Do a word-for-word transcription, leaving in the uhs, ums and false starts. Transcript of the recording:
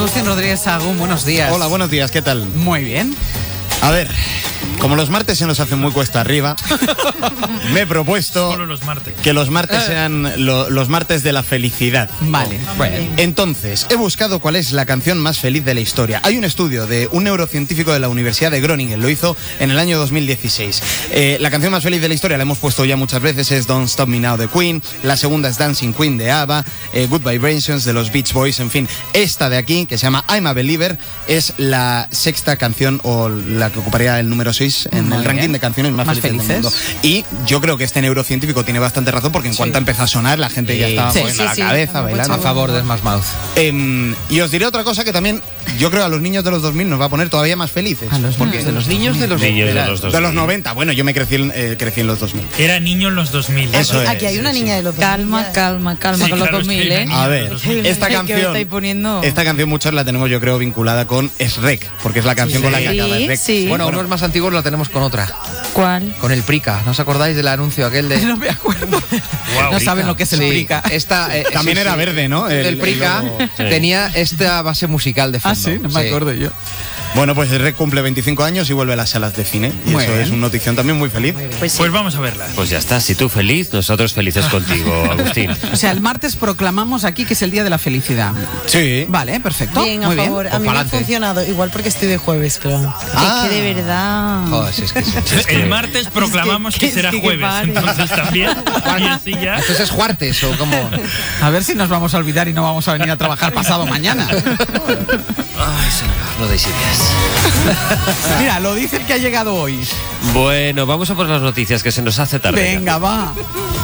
Agustín Rodríguez Sagún, buenos días. Hola, buenos días, ¿qué tal? Muy bien. A ver, como los martes se nos hacen muy cuesta arriba, me he propuesto Solo los martes. que los martes sean lo- los martes de la felicidad. Vale, bueno. Entonces, he buscado cuál es la canción más feliz de la historia. Hay un estudio de un neurocientífico de la Universidad de Groningen, lo hizo en el año dos mil dieciséis. Eh, la canción más feliz de la historia, la hemos puesto ya muchas veces, es Don't Stop Me Now de Queen, la segunda es Dancing Queen de ABBA, eh, Good Vibrations de los Beach Boys, en fin. Esta de aquí, que se llama I'm a Believer, es la sexta canción o la que ocuparía el número seis en Muy el ranking bien. de canciones más, Más felices, del felices. mundo. Y yo creo que este neurocientífico tiene bastante razón, porque en cuanto empezó a sonar, la gente ya Sí. estaba Sí, moviendo sí, la sí. cabeza, Hemos bailando. A favor de Smash Mouth. Em, y os diré otra cosa que también yo creo a los niños de los dos mil nos va a poner todavía más felices. A los porque niños de los Niños de los Niños de Era- los dos de los mil. noventa. Bueno, yo me crecí, en- eh, crecí en los dos mil. Era niño en los dos mil. Eso es. Aquí hay una niña de los dos mil. Calma, calma, calma Sí, con los claro, es que dos mil, ¿eh? niña A de ver, los dos mil. esta ¿Qué me canción, estáis poniendo? esta canción muchas la tenemos yo creo vinculada con Shrek, porque es la canción con la que Sí, acaba Shrek. sí. Bueno, unos más antiguos lo tenemos con otra. ¿Cuál? Con el Prica. ¿No os acordáis del anuncio aquel de...? No me acuerdo. Guau, no Prica. saben lo que es el Sí, Prica. Esta, eh, También sí, era sí. verde, ¿no? El- El, el Prica logo. Sí. tenía esta base musical de Ah, fondo. sí, no me acuerdo yo. Bueno, pues Shrek cumple veinticinco años y vuelve a las salas de cine. Y Muy eso bien. es una notición también muy feliz. Pues sí. Pues vamos a verla. Pues ya está, si tú feliz, nosotros felices contigo, Agustín. O sea, el martes proclamamos aquí que es el día de la felicidad. Sí. Vale, perfecto. Bien, a Muy favor. bien. A mí me ha pa'lante. funcionado. Igual porque estoy de jueves, pero... Ah. Es que de verdad. Joder, si es que sí. El martes proclamamos que, que- será es que qué jueves. padre. Entonces también. Y así ya. Entonces es Juartes o como... A ver si nos vamos a olvidar y no vamos a venir a trabajar pasado mañana. Ay, señor, no deis ideas. Mira, lo dice el que ha llegado hoy. Bueno, vamos a por las noticias, que se nos hace tarde. Venga, va.